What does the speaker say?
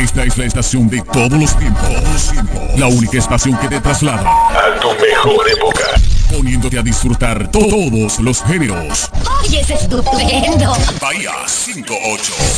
Esta es la estación de todos los tiempos. La única estación que te traslada a tu mejor época, poniéndote a disfrutar todos los géneros. ¡Oye, es estupendo! Bahía 58.